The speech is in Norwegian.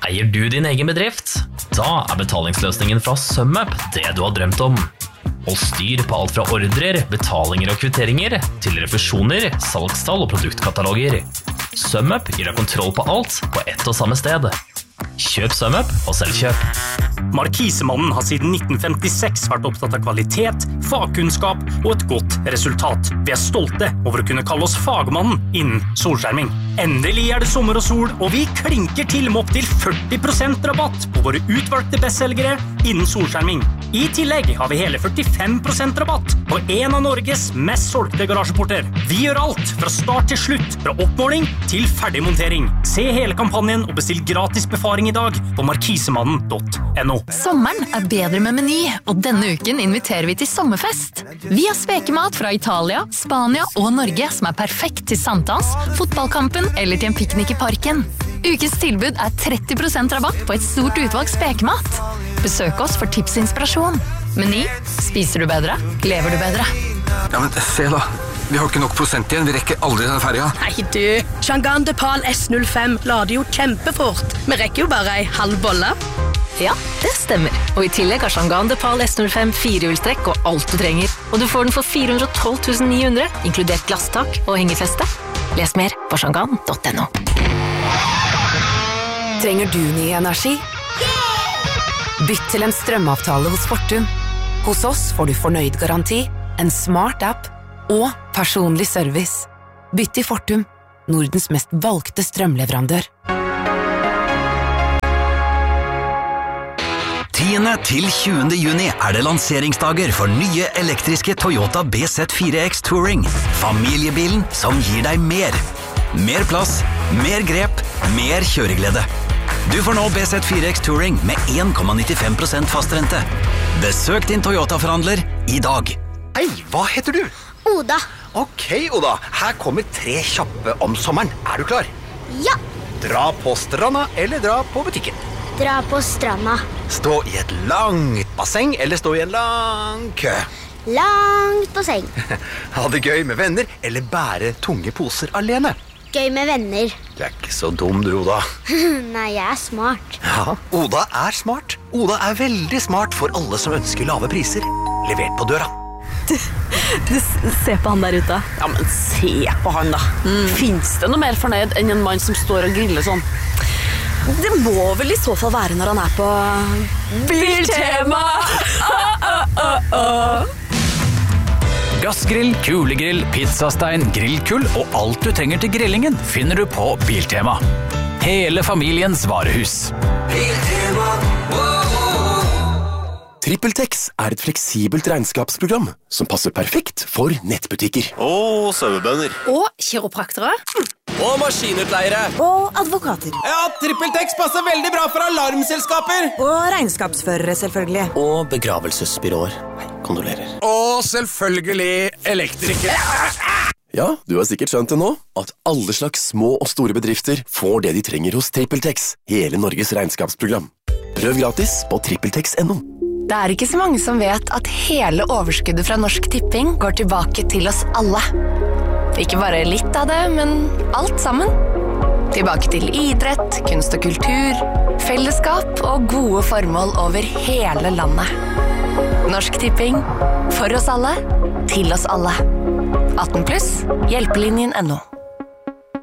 Eier du din egen bedrift? Da betalingsløsningen fra SumUp det du har drømt om. Og styr på alt fra ordrer, betalinger og kvitteringer, til refusjoner, salgstall og produktkataloger. SumUp gir deg kontroll på alt på ett og samme sted. Kjøp SumUp og selvkjøp. Markisemannen har siden 1956 vært opptatt av kvalitet, fagkunnskap og et godt resultat. Vi er stolte over å kunne kalle oss fagmannen innen solskjerming. Endelig er det sommer og sol, og vi klinker til med opp til 40% rabatt på våre utvalgte bestselgere innen solskjerming. I tillegg har vi hele 45% rabatt på en av Norges mest solgte garasjeporter. Vi gjør alt fra start til slutt, fra oppmåling til ferdigmontering. Se hele kampanjen og bestill gratis befaring i dag på markisemannen.no. Sommeren er bedre med Meny, og denne uken inviterer vi til sommerfest. Vi har spekemat fra Italia, Spania og Norge som er perfekt til sankthans, fotballkampen eller til en piknik i parken. Ukens tilbud er 30% rabatt på et stort utvalg spekemat. Besøk oss for tips og inspirasjon. Meny, spiser du bedre, lever du bedre. Ja, men se da. Vi har ikke nok prosent igjen, vi rekker aldri den ferja. Nei du, Shangan Depal S05 lader jo kjempefort. Vi rekker jo bare en halv bolle. Ja, det stemmer. Og i tillegg har Shangan Depal S05 firehjulstrekk og alt du trenger. Og du får den for 412 900, inkludert glasstak og hengefeste. Les mer på shangan.no. Trenger du ny energi? Bytt til en strømavtale hos Fortum. Hos oss får du fornøyd garanti, en smart app og personlig service. Bytt til Fortum, Nordens mest valgte strømleverandør. 10. til 20. juni er det lanseringsdager for nye elektriske Toyota BZ4X Touring. Familiebilen som gir deg mer. Mer plass, mer grep, mer kjøreglede. Du får nå BZ4X Touring med 1,95% fastrente. Besøk din Toyota-forhandler i dag. Hei, hva heter du? Oda. Ok, Oda. Her kommer 3 kjappe om sommeren. Er du klar? Ja. Dra på stranda eller dra på butikken? Dra på stranda. Stå i et langt basseng eller stå i en lang kø? Langt basseng. Ha det gøy med venner eller bære tunge poser alene? Gøy med venner. Du er ikke så dum du, Oda. Nei, jeg er smart. Ja, Oda er smart. Oda er veldig smart for alle som ønsker lave priser. Levert på døra. Du ser på han der ute. Ja, men se på han da. Finns det noe mer fornøyd enn en mann som står og griller sånn? Det må vel i så fall være når han er på Biltema! Gassgrill, kulegrill, pizzastein, grillkull og alt du trenger til grillingen finner du på Biltema. Hele familiens varehus. Biltema. TrippelTex er et fleksibelt regnskapsprogram som passer perfekt for nettbutikker. Og sauebønder. Og kiropraktere. Og maskinutleiere. Og advokater. Ja, TrippelTex passer veldig bra for alarmselskaper. Og regnskapsførere, selvfølgelig. Og begravelsesbyråer. Kondolerer. Og selvfølgelig elektrikere. Ja, du har sikkert skjønt det nå, at alle slags små og store bedrifter får det de trenger hos TrippelTex, hele Norges regnskapsprogram. Prøv gratis på trippeltex.no. Det er ikke så mange som vet at hele overskuddet fra Norsk Tipping går tilbake til oss alle. Ikke bare litt av det, men alt sammen. Tilbake til idrett, kunst og kultur, fellesskap og gode formål over hele landet. Norsk Tipping. For oss alle, til oss alle. 18+, hjelpelinjen.no.